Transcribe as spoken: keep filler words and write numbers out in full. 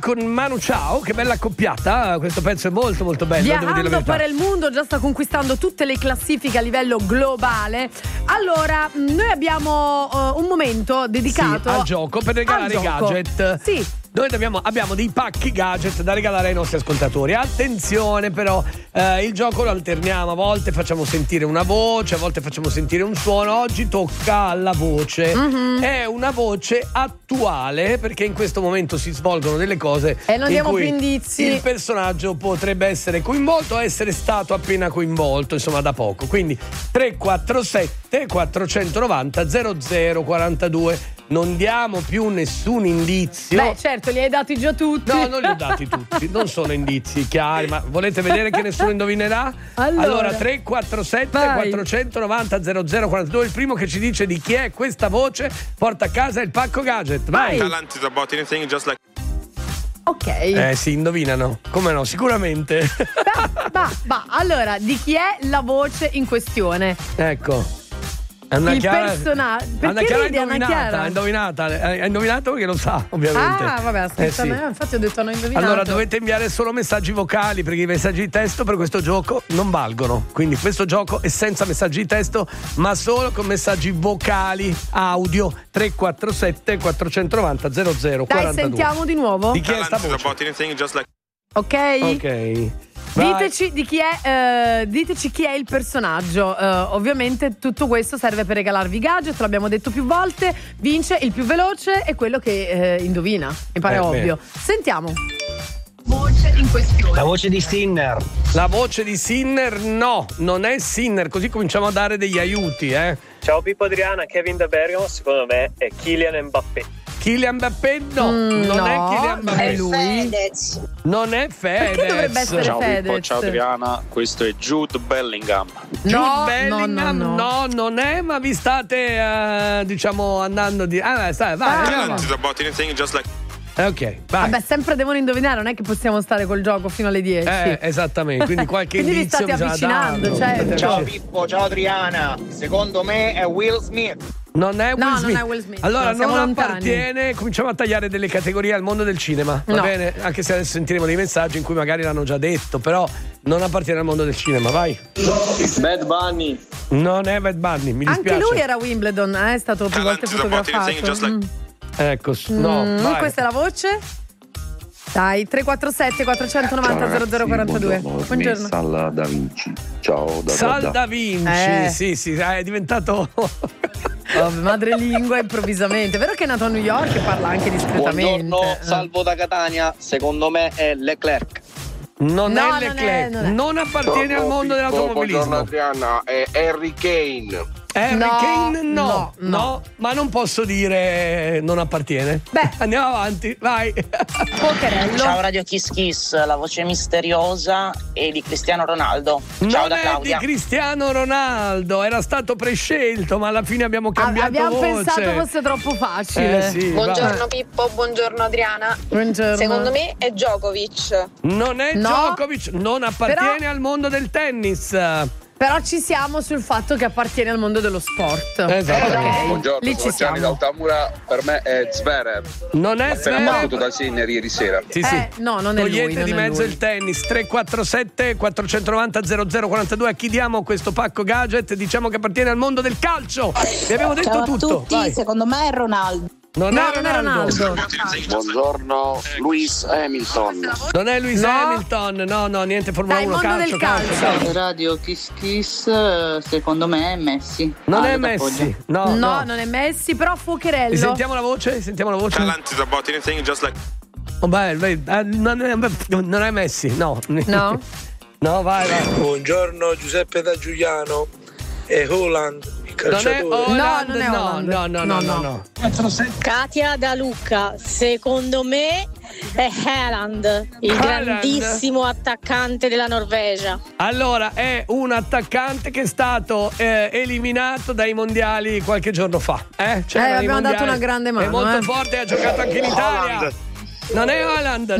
con Manu Chao, che bella accoppiata, questo pezzo è molto molto bello. Viaggiando per il mondo, già sta conquistando tutte le classifiche a livello globale. Allora, noi abbiamo uh, un momento dedicato sì, al gioco per regalare i gadget. Sì. Noi abbiamo, abbiamo dei pacchi gadget da regalare ai nostri ascoltatori. Attenzione però, eh, il gioco lo alterniamo, a volte facciamo sentire una voce, a volte facciamo sentire un suono. Oggi tocca alla voce. Mm-hmm. È una voce attuale, perché in questo momento si svolgono delle cose e non in diamo cui più indizi. Il personaggio potrebbe essere coinvolto o essere stato appena coinvolto, insomma da poco. Quindi tre quattro sette quattro nove zero zero zero quattro due. Non diamo più nessun indizio. Beh, certo, li hai dati già tutti. No, non li ho dati tutti. Non sono indizi chiari, ma volete vedere che nessuno indovinerà? Allora, allora tre quattro sette quattro nove zero zero zero quattro due. Il primo che ci dice di chi è questa voce porta a casa il pacco gadget. Vai. Ok. Eh, si indovinano. Come no? Sicuramente. Bah, bah, bah. Allora, di chi è la voce in questione? Ecco. Anna il Chiara, personaggio. Anna Chiara ha indovinato, ha indovinato, ha indovinato perché lo sa, ovviamente. Ah, vabbè, aspetta, eh sì. Infatti ho detto hanno indovinato. Allora dovete inviare solo messaggi vocali, perché i messaggi di testo per questo gioco non valgono. Quindi questo gioco è senza messaggi di testo, ma solo con messaggi vocali, audio. Tre quattro sette quattro nove zero zero zero quattro due. Dai, sentiamo di nuovo. Di chi è sta voce? Ok. Ok. Diteci di chi è, uh, diteci chi è il personaggio. Uh, ovviamente tutto questo serve per regalarvi gadget, l'abbiamo detto più volte. Vince il più veloce e quello che uh, indovina. Mi pare eh, ovvio. Beh. Sentiamo. Voce in questione. La voce di Sinner. La voce di Sinner no, non è Sinner, così cominciamo a dare degli aiuti, eh. Ciao Pippo Adriana, Kevin De Bergamo, secondo me è Kylian Mbappé. Kylian Mbappé no, mm, non no, è Kylian Mbappé, è lui. Fedez. Non è Fedez. Perché dovrebbe essere ciao Fedez? Pippo, ciao Adriana, questo è Jude Bellingham. Jude no, Bellingham no, no, no. no, non è, ma vi state uh, diciamo andando di ah, stai, vai, ah. vai. Ok, vai. Vabbè, sempre devono indovinare, non è che possiamo stare col gioco fino alle dieci. Eh, esattamente, quindi qualche quindi indizio vi state avvicinando, certo. Ciao Pippo, ciao Adriana. Secondo me è Will Smith. Non è Will no, Smith. Non è Will Smith. Allora, no, non lontani. appartiene. Cominciamo a tagliare delle categorie al mondo del cinema. Va no. bene? Anche se adesso sentiremo dei messaggi in cui magari l'hanno già detto, però non appartiene al mondo del cinema. Vai. Bad Bunny. Non è Bad Bunny, mi dispiace. Anche lui era Wimbledon, eh? È stato più volte fotografato. Mm. Ecco, no. Mm, vai. Questa è la voce? Dai, tre quattro sette quattro nove zero zero quattro due. Buongiorno. Sal da Vinci. Ciao da Sal da, da Vinci, eh. sì, sì, è diventato oh, madrelingua improvvisamente. Vero che è nato a New York e parla anche discretamente. Buongiorno, salvo da Catania. Secondo me è Leclerc. Non no, è Leclerc, non, è, non, è. non appartiene Ciao, al mondo Pippo, dell'automobilismo. Buongiorno Adriana, è Harry Kane. Harry no, Kane no, no, no, no, ma non posso dire non appartiene. Beh, andiamo avanti, vai. Pokerello. Ciao Radio Kiss Kiss, la voce misteriosa è di Cristiano Ronaldo. Ciao non da è Claudia. di Cristiano Ronaldo, era stato prescelto, ma alla fine abbiamo cambiato Abbiamo voce. pensato fosse troppo facile. Eh, sì, buongiorno vai. Pippo, buongiorno Adriana. Buongiorno. Secondo me è Djokovic. Non è no, Djokovic, non appartiene però, al mondo del tennis. Però ci siamo sul fatto che appartiene al mondo dello sport. Esatto. Okay. Buongiorno, lì ci sono Gianni siamo. d'Altamura, per me è Zverev. Non è Appena Zverev. battuto da Sinner ieri sera. Sì, sì. Eh, no, non è lui. Togliete non di è mezzo lui. il tennis. Tre quattro sette quattro nove zero zero quattro due. A chi diamo questo pacco gadget? Diciamo che appartiene al mondo del calcio. Vi abbiamo detto Ciao a tutto. tutti, Vai. secondo me è Ronaldo. Non, no, è non è Ronaldo. Buongiorno Lewis Hamilton. Non è Lewis No. Hamilton. No, no, niente Formula Dai, uno, mondo calcio, del calcio. calcio. Radio Kiss Kiss, secondo me è Messi. Non Ah, è lo Messi. appoggio. No, No, no. non è Messi, però Fuocherello. E sentiamo la voce? Sentiamo la voce. Oh, beh, beh, eh, non, è, non è Messi, no. No? No, vai, vai. Buongiorno Giuseppe da Giuliano e Holland, il Non è calciatore. Holland, No, non è no, Holland. no, no, no, no, no. Katia da Lucca, secondo me è Haaland, il Haaland. grandissimo attaccante della Norvegia. Allora, è un attaccante che è stato eh, eliminato dai mondiali qualche giorno fa. Eh, Eh, abbiamo dato una grande mano, È molto eh. forte, ha giocato anche in Italia. Non è Haaland.